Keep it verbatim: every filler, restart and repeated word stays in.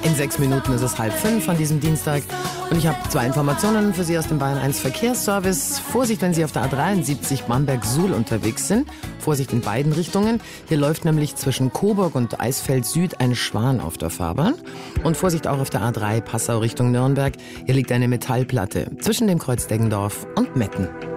In sechs Minuten ist es halb fünf an diesem Dienstag und ich habe zwei Informationen für Sie aus dem Bayern eins Verkehrsservice. Vorsicht, wenn Sie auf der A dreiundsiebzig Bamberg-Suhl unterwegs sind. Vorsicht in beiden Richtungen. Hier läuft nämlich zwischen Coburg und Eisfeld Süd ein Schwan auf der Fahrbahn. Und Vorsicht auch auf der A drei Passau Richtung Nürnberg. Hier liegt eine Metallplatte zwischen dem Kreuz Deggendorf und Metten.